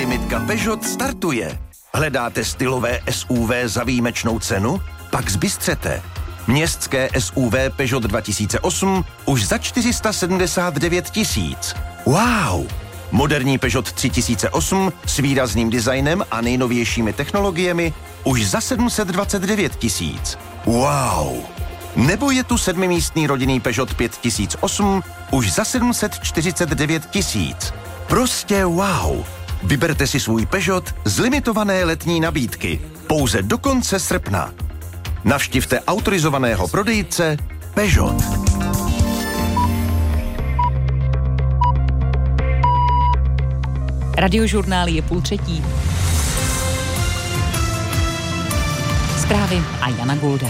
Limitka Peugeot startuje. Hledáte stylové SUV za výjimečnou cenu? Pak zbystřete. Městské SUV Peugeot 2008 už za 479 tisíc. Wow! Moderní Peugeot 3008 s výrazným designem a nejnovějšími technologiemi už za 729 tisíc. Wow! Nebo je tu 7místný rodinný Peugeot 5008 už za 749 tisíc. Prostě wow! Vyberte si svůj Peugeot z limitované letní nabídky. Pouze do konce srpna. Navštivte autorizovaného prodejce Peugeot. Radiožurnál je 2:30. Zprávy a Jana Golda.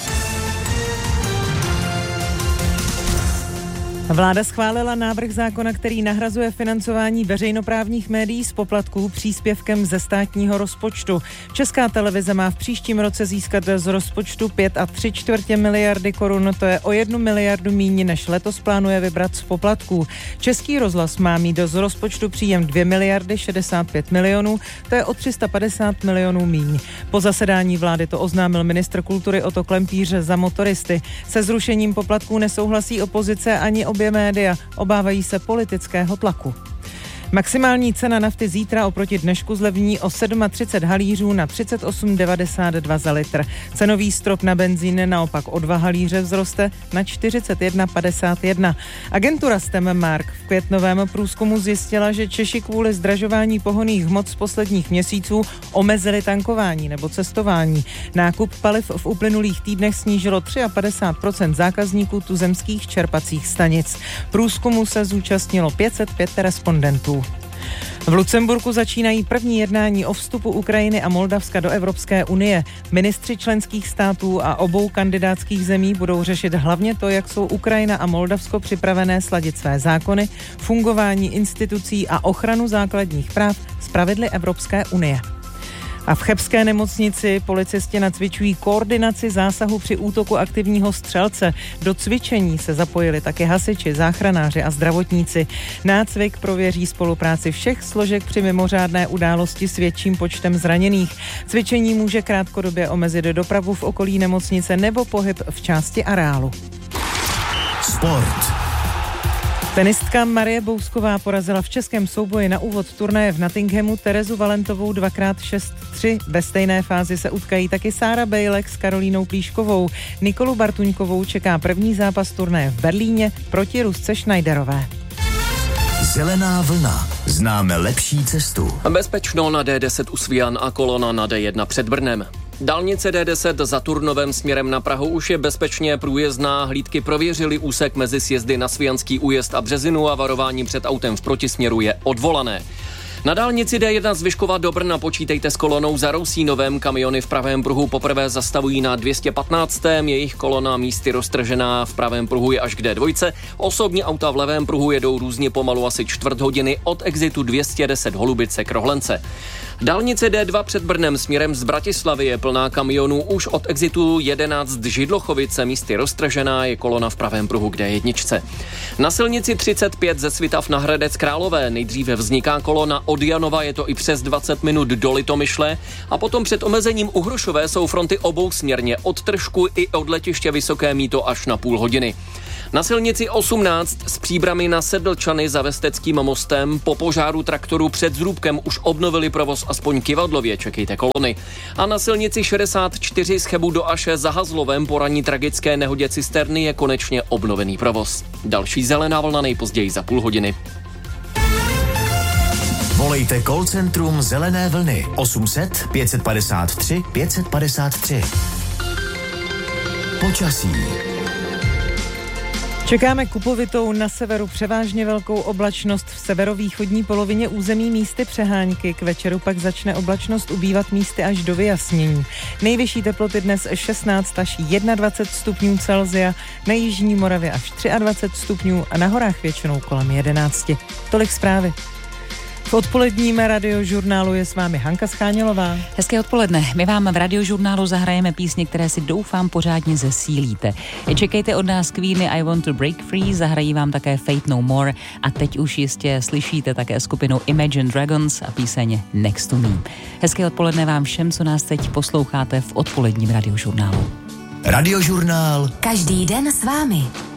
Vláda schválila návrh zákona, který nahrazuje financování veřejnoprávních médií z poplatků příspěvkem ze státního rozpočtu. Česká televize má v příštím roce získat z rozpočtu 5,75 miliardy korun, to je o 1 miliardu míň, než letos plánuje vybrat z poplatků. Český rozhlas má mít z rozpočtu příjem 2 miliardy 65 milionů, to je o 350 milionů míň. Po zasedání vlády to oznámil ministr kultury Otto Klempíř za Motoristy. Se zrušením poplatků nesouhlasí opozice ani obě média, obávají se politického tlaku. Maximální cena nafty zítra oproti dnešku zlevní o 37 halířů na 38,92 za litr. Cenový strop na benzín naopak o 2 halíře vzroste na 41,51. Agentura Stemmark v květnovém průzkumu zjistila, že Češi kvůli zdražování pohonných hmot z posledních měsíců omezili tankování nebo cestování. Nákup paliv v uplynulých týdnech snížilo 53% zákazníků tuzemských čerpacích stanic. Průzkumu se zúčastnilo 505 respondentů. V Lucemburku začínají první jednání o vstupu Ukrajiny a Moldavska do Evropské unie. Ministři členských států a obou kandidátských zemí budou řešit hlavně to, jak jsou Ukrajina a Moldavsko připravené sladit své zákony, fungování institucí a ochranu základních práv s pravidly Evropské unie. A v chebské nemocnici policisti nacvičují koordinaci zásahu při útoku aktivního střelce. Do cvičení se zapojili také hasiči, záchranáři a zdravotníci. Nácvik prověří spolupráci všech složek při mimořádné události s větším počtem zraněných. Cvičení může krátkodobě omezit dopravu v okolí nemocnice nebo pohyb v části areálu. Sport. Tenistka Marie Bousková porazila v českém souboji na úvod turnaje v Nottinghamu Terezu Valentovou 2x6-3. Ve stejné fázi se utkají taky Sára Bejlek s Karolínou Plíškovou. Nikolu Bartuňkovou čeká první zápas turnaje v Berlíně proti Rusce Schneiderové. Zelená vlna. Známe lepší cestu. Bezpečno na D10 u Svijan a kolona na D1 před Brnem. Dálnice D10 za Turnovem směrem na Prahu už je bezpečně průjezdná. Hlídky prověřily úsek mezi sjezdy na Svijanský újezd a Březinu a varování před autem v protisměru je odvolané. Na dálnici D1 z Vyškova do Brna počítejte s kolonou za Rousínovem. Kamiony v pravém pruhu poprvé zastavují na 215. Jejich kolona místy roztržená v pravém pruhu je až k D2. Osobní auta v levém pruhu jedou různě pomalu asi čtvrt hodiny od exitu 210 Holubice k Rohlence. Dálnice D2 před Brnem směrem z Bratislavy je plná kamionů už od exitu 11 Židlochovice, místy roztržená je kolona v pravém pruhu k D1. Na silnici 35 ze Svitav na Hradec Králové nejdříve vzniká kolona od Janova, je to i přes 20 minut do Litomyšle a potom před omezením u Hrušové jsou fronty obousměrně od Tržku i od letiště Vysoké Mýto až na půl hodiny. Na silnici 18 z Příbrami na Sedlčany za Vesteckým mostem po požáru traktoru před Zrůbkem už obnovili provoz aspoň Kivadlově, čekejte kolony. A na silnici 64 z Chebu do Aše za Hazlovem po ranní tragické nehodě cisterny je konečně obnovený provoz. Další zelená vlna nejpozději za půl hodiny. Volejte call centrum Zelené vlny 800 553 553. Počasí. Čekáme kupovitou na severu převážně velkou oblačnost v severovýchodní polovině území místy přehánky. K večeru pak začne oblačnost ubývat místy až do vyjasnění. Nejvyšší teploty dnes 16 až 21 stupňů Celsia, na jižní Moravě až 23 stupňů a na horách většinou kolem 11. Tolik zprávy. V odpoledním radiožurnálu je s vámi Hanka Schánělová. Hezké odpoledne. My vám v radiožurnálu zahrajeme písně, které si doufám pořádně zesílíte. Čekejte od nás Queeny I Want to Break Free, zahrají vám také Fate No More a teď už jistě slyšíte také skupinu Imagine Dragons a píseň Next to Me. Hezké odpoledne vám všem, co nás teď posloucháte v odpoledním radiožurnálu. Radiožurnál. Každý den s vámi.